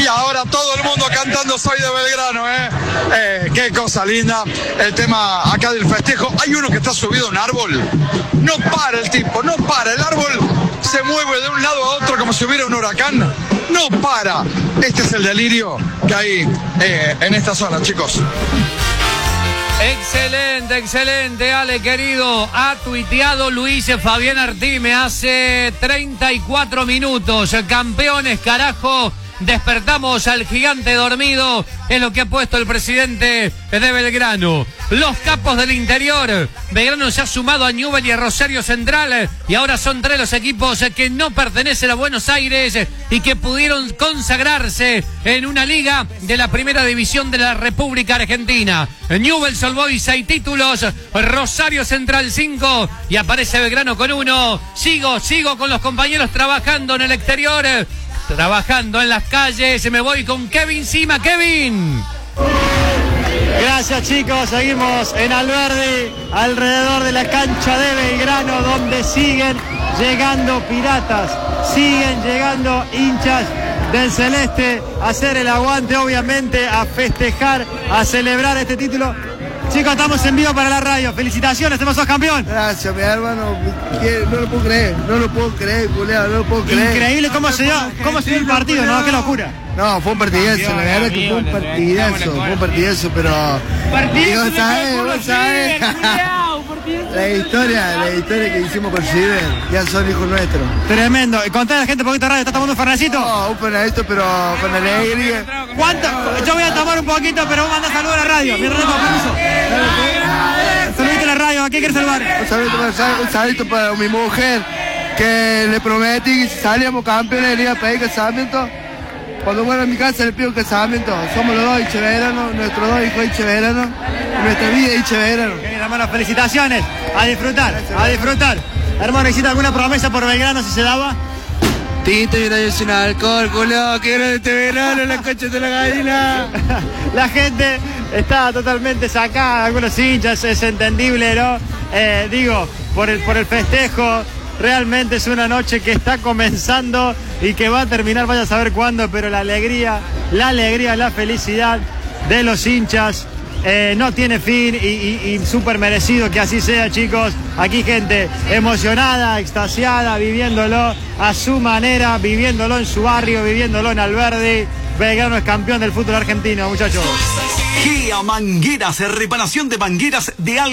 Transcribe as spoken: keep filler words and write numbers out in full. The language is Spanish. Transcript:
y ahora todo el mundo cantando Soy de Belgrano, ¿eh? Eh, qué cosa linda el tema acá del festejo. Hay uno que está subido a un árbol, no para el tipo, no para, el árbol se mueve de un lado a otro como si hubiera un huracán, no para. Este es el delirio que hay eh, en esta zona, chicos. Excelente, excelente, Ale, querido. Ha tuiteado Luis Fabián Artime hace treinta y cuatro minutos. Campeones, carajo. Despertamos al gigante dormido, es lo que ha puesto el presidente de Belgrano. Los capos del interior. Belgrano se ha sumado a Newell y a Rosario Central y ahora son tres los equipos que no pertenecen a Buenos Aires y que pudieron consagrarse en una liga de la primera división de la República Argentina. Newell's Old Boys seis títulos, Rosario Central cinco y aparece Belgrano con uno. Sigo, sigo con los compañeros trabajando en el exterior. Trabajando en las calles, me voy con Kevin Sima. Kevin. Gracias, chicos, seguimos en Alberdi, alrededor de la cancha de Belgrano, donde siguen llegando piratas, siguen llegando hinchas del Celeste a hacer el aguante, obviamente, a festejar, a celebrar este título. Chicos, estamos en vivo para la radio. Felicitaciones, hemos sos campeón. Gracias, mi hermano. No lo puedo creer, no lo puedo creer, culeado, no lo puedo creer. Increíble cómo se dio, cómo se dio el partido, ¿no? Qué locura. No, fue un partidazo, la verdad que fue un partidazo, fue un partidazo, pero... Partidazo, vos sabés, vos sabés. La historia, la historia que hicimos con River, ya son hijos nuestros. Tremendo. Contá a la gente un poquito de radio, ¿estás tomando un fernecito? No, un fernecito, pero con alegría. ¿Cuánto? Yo voy a tomar un poquito, pero vos mandás saludos a la radio. Mi Renato, permiso. Saludito a la radio, ¿a quién quieres saludar? Un saludito, para, un saludito para mi mujer, que le prometí que si salíamos campeones le iba a pedir casamiento. Cuando vuelva a mi casa le pido casamiento. Somos los dos hinchas Belgrano, nuestros dos hijos hinchas Belgrano, nuestra vida hinchas Belgrano. Hermano, felicitaciones. A disfrutar, gracias, a disfrutar. Hermano, ¿hiciste alguna promesa por Belgrano si se daba? Tinto y radio sin alcohol, culo, que era este verano, la concha de la gallina. La gente está totalmente sacada, algunos hinchas, es entendible, ¿no? Eh, digo, por el, por el festejo. Realmente es una noche que está comenzando y que va a terminar, vaya a saber cuándo, pero la alegría, la alegría, la felicidad de los hinchas eh, no tiene fin y, y, y súper merecido que así sea, chicos. Aquí gente emocionada, extasiada, viviéndolo a su manera, viviéndolo en su barrio, viviéndolo en Alberdi. Belgrano es campeón del fútbol argentino, muchachos. Gia Mangueras, reparación de mangueras de alta